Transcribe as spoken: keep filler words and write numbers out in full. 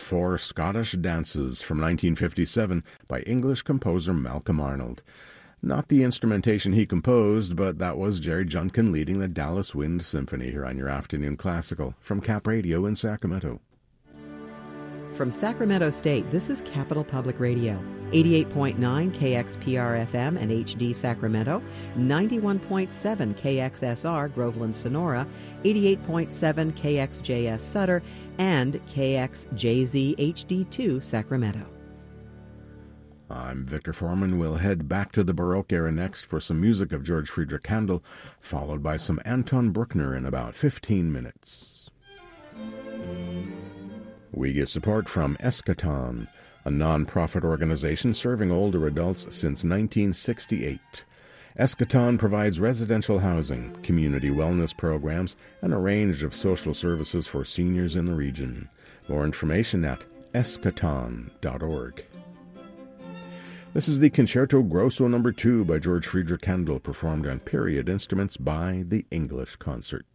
Four Scottish Dances from nineteen fifty-seven by English composer Malcolm Arnold. Not the instrumentation he composed, but that was Jerry Junkin leading the Dallas Wind Symphony here on your Afternoon Classical from Cap Radio in Sacramento. From Sacramento State, this is Capital Public Radio, eighty-eight point nine K X P R F M and H D Sacramento, ninety-one point seven K X S R Groveland Sonora, eighty-eight point seven K X J S Sutter, and K X J Z H D two Sacramento. I'm Victor Foreman. We'll head back to the Baroque era next for some music of George Friedrich Handel, followed by some Anton Bruckner in about fifteen minutes. We get support from Eschaton, a non-profit organization serving older adults since nineteen sixty-eight. Eschaton provides residential housing, community wellness programs, and a range of social services for seniors in the region. More information at eschaton dot org. This is the Concerto Grosso number two by George Friedrich Handel, performed on period instruments by the English Concert.